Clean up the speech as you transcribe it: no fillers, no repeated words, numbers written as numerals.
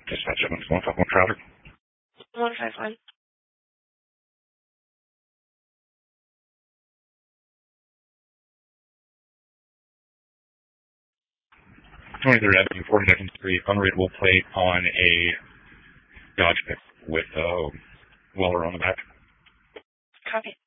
Dispatch 751 traffic. 151. 23rd Avenue, 42nd Street, unreadable plate on a Dodge pick with Weller on the back. Copy.